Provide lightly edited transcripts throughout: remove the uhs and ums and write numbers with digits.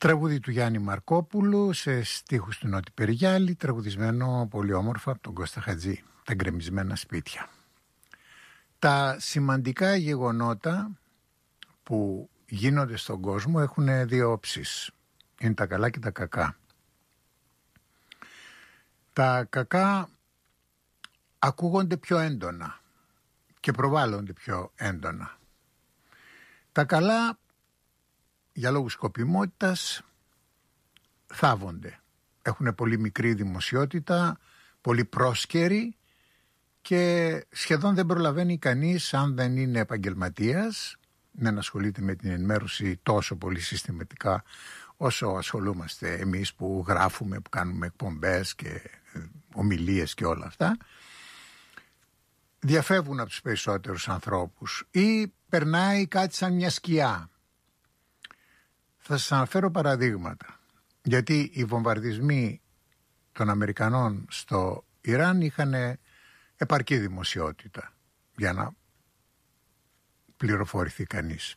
Τραγούδι του Γιάννη Μαρκόπουλου σε στίχους του Νότι Περιγιάλη, τραγουδισμένο πολύ όμορφα από τον Κώστα Χατζή, τα γκρεμισμένα σπίτια. Τα σημαντικά γεγονότα που γίνονται στον κόσμο έχουν δύο όψεις. Είναι τα καλά και τα κακά. Τα κακά ακούγονται πιο έντονα και προβάλλονται πιο έντονα. Τα καλά, για λόγους σκοπιμότητας, θάβονται. Έχουν πολύ μικρή δημοσιότητα, πολύ πρόσκαιρη και σχεδόν δεν προλαβαίνει κανείς, αν δεν είναι επαγγελματίας, να ασχολείται με την ενημέρωση τόσο πολύ συστηματικά όσο ασχολούμαστε εμείς που γράφουμε, που κάνουμε εκπομπές και ομιλίες και όλα αυτά. Διαφεύγουν από τους περισσότερους ανθρώπους ή περνάει κάτι σαν μια σκιά. Θα σας αναφέρω παραδείγματα, γιατί οι βομβαρδισμοί των Αμερικανών στο Ιράν είχαν επαρκή δημοσιότητα για να πληροφορηθεί κανείς.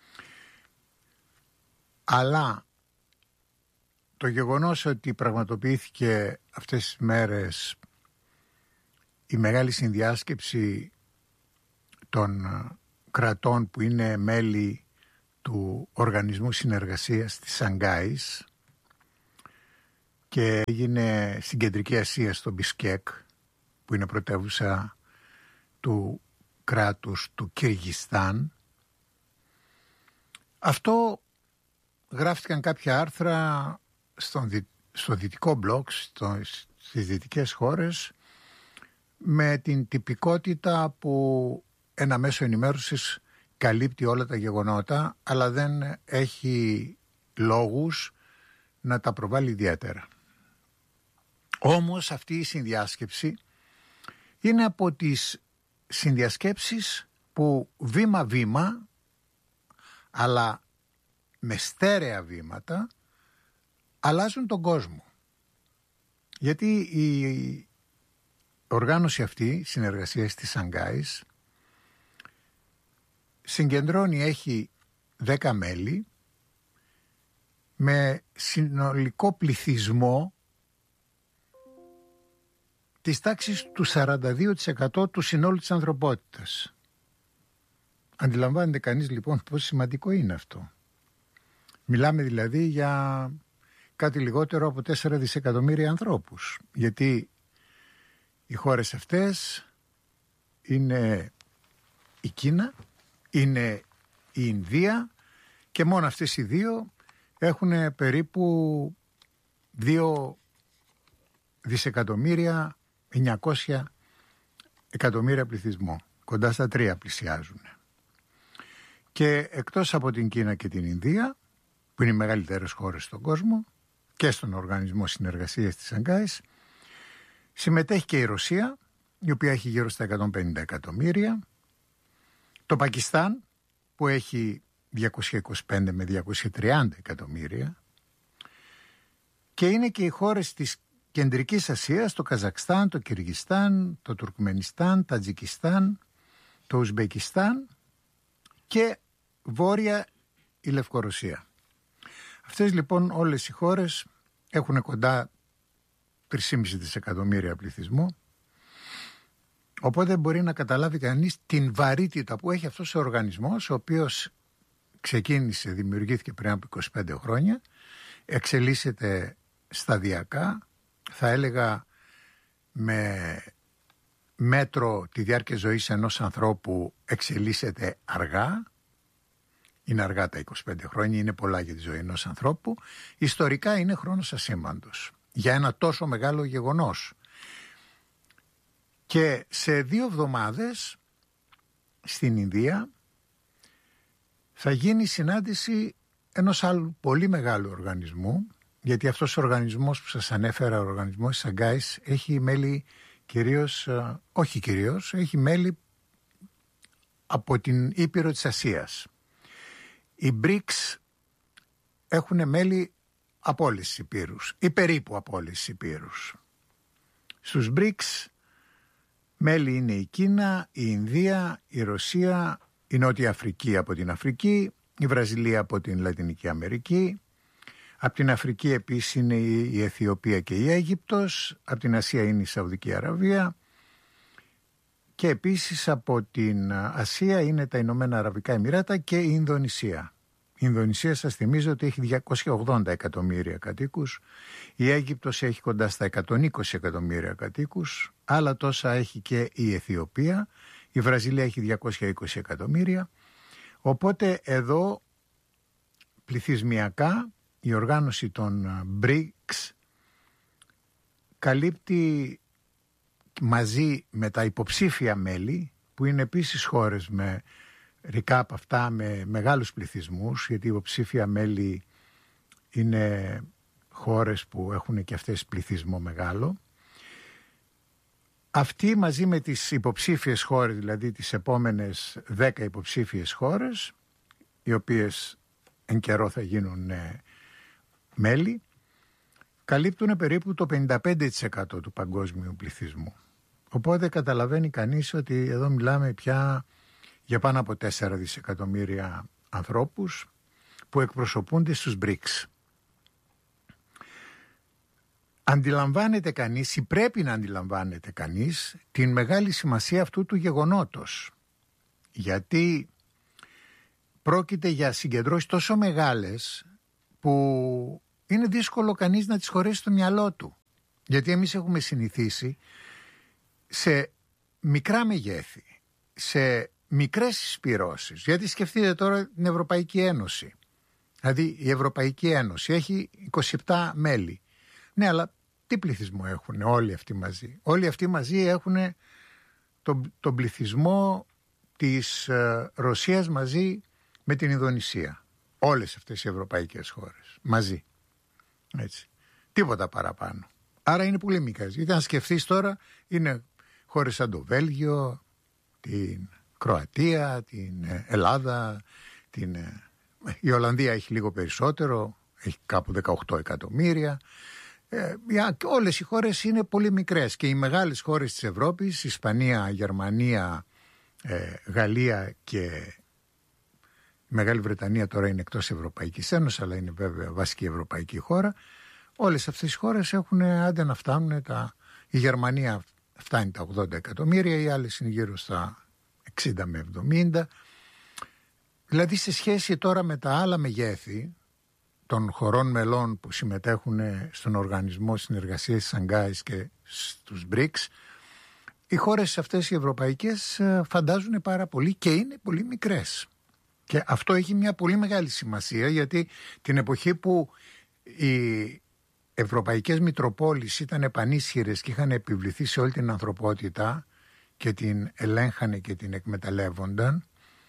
Αλλά το γεγονός ότι πραγματοποιήθηκε αυτές τις μέρες η μεγάλη συνδιάσκεψη των κρατών που είναι μέλη του Οργανισμού Συνεργασίας της Σανγκάης και έγινε στην Κεντρική Ασία, στο Μπισκέκ, που είναι πρωτεύουσα του κράτους του Κυργιστάν. Αυτό γράφτηκαν κάποια άρθρα στο δυτικό μπλοκ, στις δυτικές χώρες, με την τυπικότητα που ένα μέσο ενημέρωσης καλύπτει όλα τα γεγονότα, αλλά δεν έχει λόγους να τα προβάλλει ιδιαίτερα. Όμως αυτή η συνδιάσκεψη είναι από τις συνδιασκέψεις που βήμα-βήμα, αλλά με στέρεα βήματα, αλλάζουν τον κόσμο. Γιατί η οργάνωση αυτή, συνεργασίας της Σανγκάης, συγκεντρώνει, έχει 10 μέλη με συνολικό πληθυσμό της τάξης του 42% του συνόλου της ανθρωπότητας. Αντιλαμβάνεται κανείς λοιπόν πόσο σημαντικό είναι αυτό. Μιλάμε δηλαδή για κάτι λιγότερο από 4 δισεκατομμύρια ανθρώπους, γιατί οι χώρες αυτές είναι η Κίνα, είναι η Ινδία και μόνο αυτές οι δύο έχουν περίπου 2 δισεκατομμύρια 900 εκατομμύρια πληθυσμό. Κοντά στα 3 πλησιάζουν. Και εκτός από την Κίνα και την Ινδία, που είναι οι μεγαλύτερες χώρες στον κόσμο και στον Οργανισμό Συνεργασίας της Σανγκάης, συμμετέχει και η Ρωσία, η οποία έχει γύρω στα 150 εκατομμύρια, το Πακιστάν που έχει 225 με 230 εκατομμύρια και είναι και οι χώρες της Κεντρικής Ασίας, το Καζακστάν, το Κυργιστάν, το Τουρκμενιστάν, Τατζικιστάν, το Ουσμπεκιστάν και βόρεια η Λευκορωσία. Αυτές λοιπόν όλες οι χώρες έχουν κοντά 3,5 δισεκατομμύρια πληθυσμό, οπότε μπορεί να καταλάβει κανείς την βαρύτητα που έχει αυτός ο οργανισμός, ο οποίος ξεκίνησε, δημιουργήθηκε πριν από 25 χρόνια, εξελίσσεται σταδιακά, θα έλεγα με μέτρο τη διάρκεια ζωής ενός ανθρώπου εξελίσσεται αργά. Είναι αργά τα 25 χρόνια, είναι πολλά για τη ζωή ενός ανθρώπου. Ιστορικά είναι χρόνος ασήμαντος για ένα τόσο μεγάλο γεγονός. Και σε 2 εβδομάδες στην Ινδία θα γίνει συνάντηση ενός άλλου πολύ μεγάλου οργανισμού, γιατί αυτός ο οργανισμός που σας ανέφερα, ο οργανισμός της Σανγκάης, έχει μέλη έχει μέλη από την Ήπειρο της Ασίας. Οι BRICS έχουν μέλη από όλες τις υπήρους ή περίπου από όλες τις υπήρους. Στους BRICS μέλη είναι η Κίνα, η Ινδία, η Ρωσία, η Νότια Αφρική από την Αφρική, η Βραζιλία από την Λατινική Αμερική, Από την Αφρική επίσης είναι η Αιθιοπία και η Αίγυπτος, από την Ασία είναι η Σαουδική Αραβία και επίσης από την Ασία είναι τα Ηνωμένα Αραβικά Εμιράτα και η Ινδονησία. Η Ινδονησία, σας θυμίζω ότι έχει 280 εκατομμύρια κατοίκους, η Αίγυπτος έχει κοντά στα 120 εκατομμύρια κατοίκους, άλλα τόσα έχει και η Αιθιοπία, η Βραζιλία έχει 220 εκατομμύρια, οπότε εδώ πληθυσμιακά η οργάνωση των BRICS καλύπτει μαζί με τα υποψήφια μέλη, που είναι επίσης χώρες με ρικά από αυτά, με μεγάλους πληθυσμούς, γιατί οι υποψήφια μέλη είναι χώρες που έχουν και αυτές πληθυσμό μεγάλο. Αυτοί μαζί με τις υποψήφιες χώρες, δηλαδή τις επόμενες 10 υποψήφιες χώρες, οι οποίες εν καιρό θα γίνουν μέλη, καλύπτουν περίπου το 55% του παγκόσμιου πληθυσμού. Οπότε καταλαβαίνει κανείς ότι εδώ μιλάμε πια για πάνω από 4 δισεκατομμύρια ανθρώπους που εκπροσωπούνται στους BRICS. Αντιλαμβάνεται κανείς ή πρέπει να αντιλαμβάνεται κανείς την μεγάλη σημασία αυτού του γεγονότος, γιατί πρόκειται για συγκεντρώσεις τόσο μεγάλες που είναι δύσκολο κανείς να τις χωρέσει στο μυαλό του, γιατί εμείς έχουμε συνηθίσει σε μικρά μεγέθη, σε μικρές συσπυρώσεις. Γιατί σκεφτείτε τώρα την Ευρωπαϊκή Ένωση. Δηλαδή η Ευρωπαϊκή Ένωση έχει 27 μέλη. Ναι, αλλά τι πληθυσμό έχουν όλοι αυτοί μαζί? Όλοι αυτοί μαζί έχουν τον πληθυσμό της Ρωσίας μαζί με την Ινδονησία. Όλες αυτές οι ευρωπαϊκές χώρες μαζί. Έτσι. Τίποτα παραπάνω. Άρα είναι πολύ μικρές. Γιατί αν σκεφτείς τώρα, είναι χώρες σαν το Βέλγιο, την Κροατία, την Ελλάδα, η Ολλανδία έχει λίγο περισσότερο, έχει κάπου 18 εκατομμύρια. Όλες οι χώρες είναι πολύ μικρές και οι μεγάλες χώρες της Ευρώπης, Ισπανία, Γερμανία, Γαλλία και η Μεγάλη Βρετανία τώρα είναι εκτός Ευρωπαϊκής Ένωσης, αλλά είναι βέβαια βασική ευρωπαϊκή χώρα. Όλες αυτές οι χώρες έχουν άντε να φτάνουν η Γερμανία φτάνει τα 80 εκατομμύρια, οι άλλες είναι γύρω στα 60 με 70. Δηλαδή σε σχέση τώρα με τα άλλα μεγέθη των χωρών μελών που συμμετέχουν στον Οργανισμό Συνεργασίας της Σανγκάης και στους BRICS, οι χώρες αυτές οι ευρωπαϊκές φαντάζουν πάρα πολύ και είναι πολύ μικρές. Και αυτό έχει μια πολύ μεγάλη σημασία, γιατί την εποχή που οι ευρωπαϊκές μητροπόλεις ήταν επανίσχυρες και είχαν επιβληθεί σε όλη την ανθρωπότητα και την ελέγχανε και την εκμεταλλεύονταν,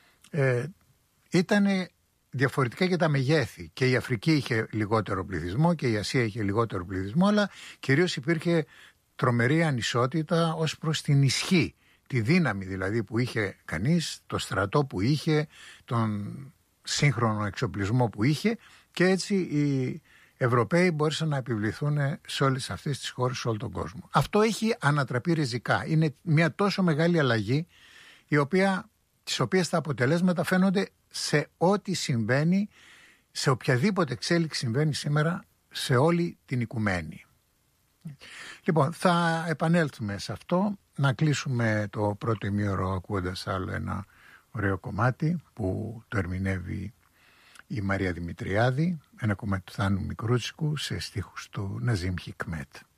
ήταν διαφορετικά και τα μεγέθη. Και η Αφρική είχε λιγότερο πληθυσμό και η Ασία είχε λιγότερο πληθυσμό, αλλά κυρίως υπήρχε τρομερή ανισότητα ως προς την ισχύ, τη δύναμη δηλαδή που είχε κανείς, το στρατό που είχε, τον σύγχρονο εξοπλισμό που είχε, και έτσι οι Ευρωπαίοι μπόρεσαν να επιβληθούν σε όλες αυτές τις χώρες, σε όλο τον κόσμο. Αυτό έχει ανατραπεί ριζικά. Είναι μια τόσο μεγάλη αλλαγή, τις οποίες τα αποτελέσματα φαίνονται σε ό,τι συμβαίνει, σε οποιαδήποτε εξέλιξη συμβαίνει σήμερα σε όλη την οικουμένη. Λοιπόν, θα επανέλθουμε σε αυτό, να κλείσουμε το πρώτο ημίωρο ακούγοντας άλλο ένα ωραίο κομμάτι που το ερμηνεύει η Μαρία Δημητριάδη, ένα κομμάτι του Θάνου Μικρούτσικου σε στίχους του Ναζίμ Χικμέτ.